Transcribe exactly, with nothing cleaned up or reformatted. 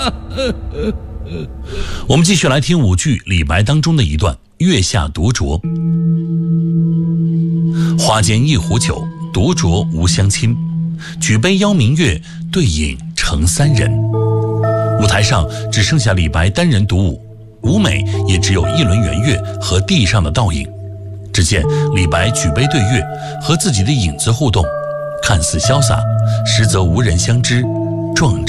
我们继续来听舞剧李白当中的一段月下独酌。花间一壶酒，独酌无相亲。举杯邀明月，对影成三人。舞台上只剩下李白单人独舞，舞美也只有一轮圆月和地上的倒影。只见李白举杯对月，和自己的影子互动，看似潇洒，实则无人相知，壮志